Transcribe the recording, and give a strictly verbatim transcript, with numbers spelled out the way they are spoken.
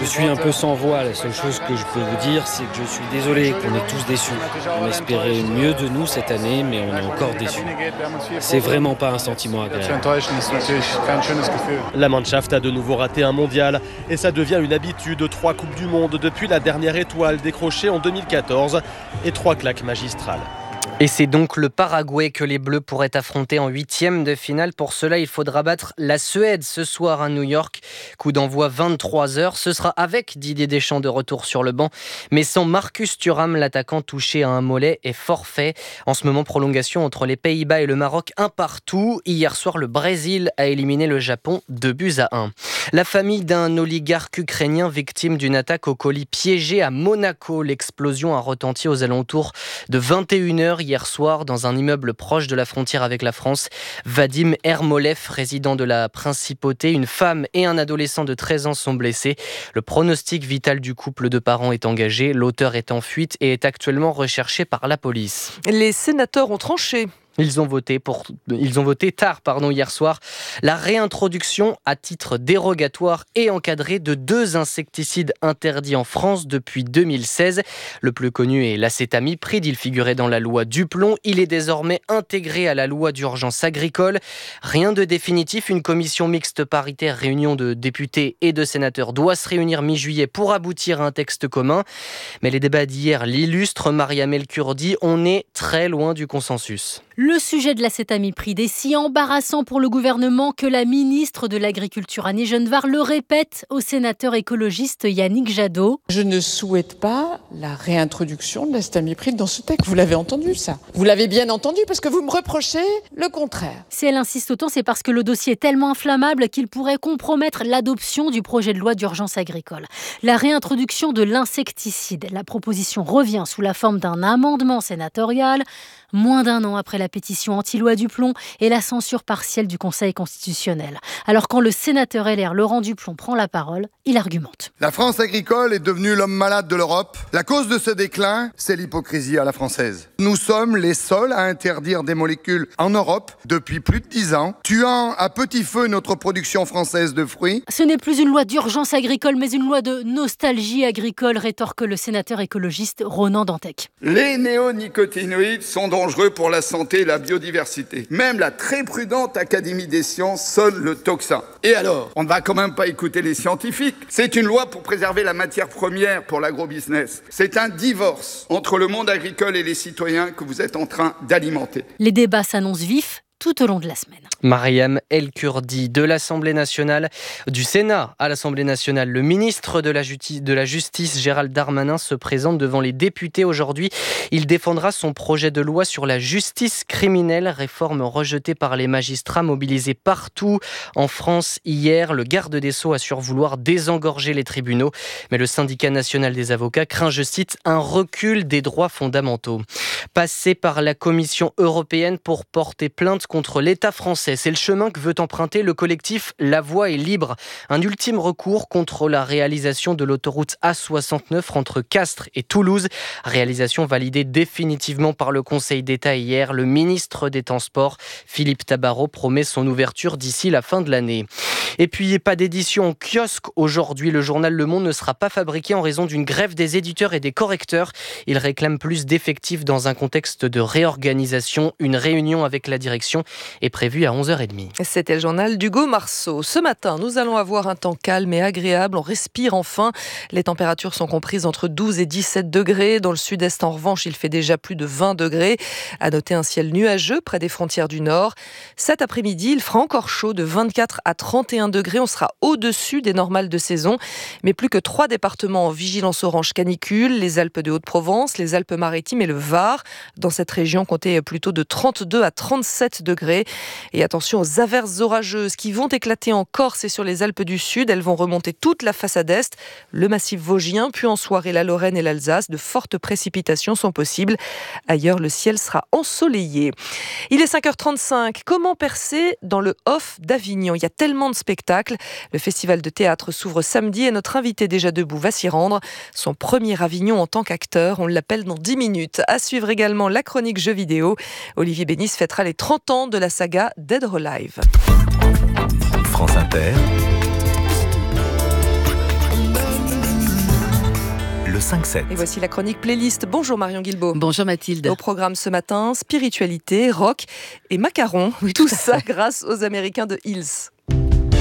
Je suis un peu sans voix. La seule chose que je peux vous dire, c'est que je suis désolé qu'on est tous déçus. On espérait mieux de nous cette année, mais on est encore déçus. C'est vraiment pas un sentiment agréable. La Mannschaft a de nouveau raté un mondial et ça devient une habitude. Trois Coupes du Monde depuis la dernière étoile décrochée en deux mille quatorze et trois claques magistrales. Et c'est donc le Paraguay que les Bleus pourraient affronter en huitième de finale. Pour cela, il faudra battre la Suède ce soir à New York. Coup d'envoi vingt-trois heures. Ce sera avec Didier Deschamps de retour sur le banc, mais sans Marcus Thuram, l'attaquant touché à un mollet et forfait. En ce moment, prolongation entre les Pays-Bas et le Maroc, un partout. Hier soir, le Brésil a éliminé le Japon deux buts à un. La famille d'un oligarque ukrainien victime d'une attaque au colis piégé à Monaco. L'explosion a retenti aux alentours de vingt et une heures hier soir dans un immeuble proche de la frontière avec la France. Vadim Ermolev, résident de la principauté, une femme et un adolescent de treize ans sont blessés. Le pronostic vital du couple de parents est engagé. L'auteur est en fuite et est actuellement recherché par la police. Les sénateurs ont tranché. Ils ont voté pour, ils ont voté tard, pardon, hier soir, la réintroduction à titre dérogatoire et encadré de deux insecticides interdits en France depuis deux mille seize. Le plus connu est l'acétamipride. Il figurait dans la loi Duplon. Il est désormais intégré à la loi d'urgence agricole. Rien de définitif. Une commission mixte paritaire, réunion de députés et de sénateurs, doit se réunir mi-juillet pour aboutir à un texte commun. Mais les débats d'hier l'illustrent. Mariam El Kurdi, on est très loin du consensus. Le sujet de l'acétamipride est si embarrassant pour le gouvernement que la ministre de l'Agriculture, Annie Genevard, le répète au sénateur écologiste Yannick Jadot. Je ne souhaite pas la réintroduction de l'acétamipride dans ce texte. Vous l'avez entendu, ça. Vous l'avez bien entendu parce que vous me reprochez le contraire. Si elle insiste autant, c'est parce que le dossier est tellement inflammable qu'il pourrait compromettre l'adoption du projet de loi d'urgence agricole. La réintroduction de l'insecticide. La proposition revient sous la forme d'un amendement sénatorial. Moins d'un an après la pétition anti-loi Duplon et la censure partielle du Conseil constitutionnel. Alors quand le sénateur L R Laurent Duplon prend la parole, il argumente. La France agricole est devenue l'homme malade de l'Europe. La cause de ce déclin, c'est l'hypocrisie à la française. Nous sommes les seuls à interdire des molécules en Europe depuis plus de dix ans, tuant à petit feu notre production française de fruits. Ce n'est plus une loi d'urgence agricole, mais une loi de nostalgie agricole, rétorque le sénateur écologiste Ronan Dantec. Les néonicotinoïdes sont dangereux pour la santé et la biodiversité. Même la très prudente Académie des sciences sonne le tocsin. Et alors, on ne va quand même pas écouter les scientifiques. C'est une loi pour préserver la matière première pour l'agrobusiness. C'est un divorce entre le monde agricole et les citoyens que vous êtes en train d'alimenter. Les débats s'annoncent vifs tout au long de la semaine. Mariam El Kurdi de l'Assemblée nationale, du Sénat à l'Assemblée nationale. Le ministre de la, Justice, de la Justice, Gérald Darmanin, se présente devant les députés aujourd'hui. Il défendra son projet de loi sur la justice criminelle, réforme rejetée par les magistrats mobilisés partout en France hier. Le garde des Sceaux assure vouloir désengorger les tribunaux, mais le syndicat national des avocats craint, je cite, un recul des droits fondamentaux. Passer par la Commission européenne pour porter plainte contre l'État français. C'est le chemin que veut emprunter le collectif La Voie est libre. Un ultime recours contre la réalisation de l'autoroute A soixante-neuf entre Castres et Toulouse. Réalisation validée définitivement par le Conseil d'État hier. Le ministre des Transports, Philippe Tabarot, promet son ouverture d'ici la fin de l'année. Et puis, pas d'édition en kiosque aujourd'hui. Le journal Le Monde ne sera pas fabriqué en raison d'une grève des éditeurs et des correcteurs. Ils réclament plus d'effectifs dans un contexte de réorganisation. Une réunion avec la direction est prévue à onze heures trente. C'était le journal d'Hugo Marceau. Ce matin, nous allons avoir un temps calme et agréable. On respire enfin. Les températures sont comprises entre douze et dix-sept degrés. Dans le sud-est, en revanche, il fait déjà plus de vingt degrés. À noter un ciel nuageux près des frontières du nord. Cet après-midi, il fera encore chaud de vingt-quatre à trente et un degrés. On sera au-dessus des normales de saison. Mais plus que trois départements en vigilance orange canicule. Les Alpes de Haute-Provence, les Alpes-Maritimes et le Var. Dans cette région, comptez plutôt de trente-deux à trente-sept degrés. Et attention aux averses orageuses qui vont éclater en Corse et sur les Alpes du Sud. Elles vont remonter toute la façade est, le massif vosgien, puis en soirée la Lorraine et l'Alsace. De fortes précipitations sont possibles. Ailleurs, le ciel sera ensoleillé. Il est cinq heures trente-cinq. Comment percer dans le off d'Avignon ? Il y a tellement de spectacles. Le festival de théâtre s'ouvre samedi et notre invité déjà debout va s'y rendre. Son premier Avignon en tant qu'acteur. On l'appelle dans dix minutes. À suivre également la chronique jeux vidéo. Olivier Bénis fêtera les trente ans de la saga Dead or Alive. France Inter. cinq sept. Et voici la chronique playlist. Bonjour Marion Guilbault. Bonjour Mathilde. Au programme ce matin, spiritualité, rock et macarons. Oui, tout ça grâce aux Américains de Hills.